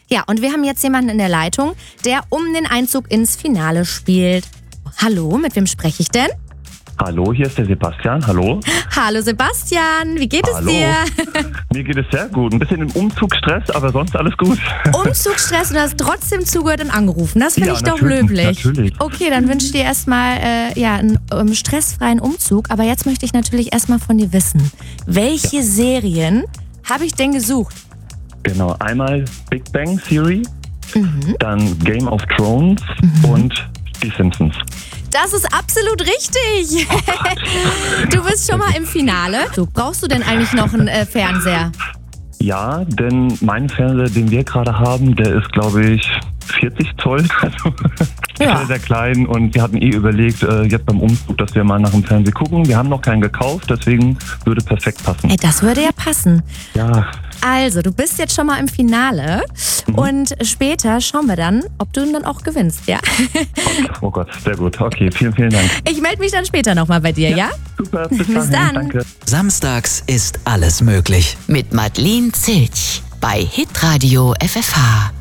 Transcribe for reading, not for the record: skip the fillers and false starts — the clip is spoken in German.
Ja, und wir haben jetzt jemanden in der Leitung, der um den Einzug ins Finale spielt. Hallo, mit wem spreche ich denn? Hallo, hier ist der Sebastian. Hallo. Hallo Sebastian, wie geht Hallo. es dir? Mir geht es sehr gut. Ein bisschen im Umzugsstress, aber sonst alles gut. Umzugsstress und du hast trotzdem zugehört und angerufen. Das finde ich doch löblich. Natürlich. Okay, dann wünsche ich dir erstmal einen stressfreien Umzug. Aber jetzt möchte ich natürlich erstmal von dir wissen, welche Serien habe ich denn gesucht? Genau, einmal Big Bang Theory, dann Game of Thrones und die Simpsons. Das ist absolut richtig. Du bist schon mal im Finale. So, brauchst du denn eigentlich noch einen Fernseher? Ja, denn mein Fernseher, den wir gerade haben, der ist, glaube ich, 40 Zoll. Also sehr, sehr klein. Und wir hatten überlegt, jetzt beim Umzug, dass wir mal nach dem Fernseher gucken. Wir haben noch keinen gekauft, deswegen würde perfekt passen. Ey, das würde ja passen. Ja. Also, du bist jetzt schon mal im Finale und später schauen wir dann, ob du ihn dann auch gewinnst, ja? Oh Gott, sehr gut. Okay, vielen, vielen Dank. Ich melde mich dann später nochmal bei dir, ja? Super, bis Bis dahin, dann. Danke. Samstags ist alles möglich. Mit Madeleine Zitsch bei Hitradio FFH.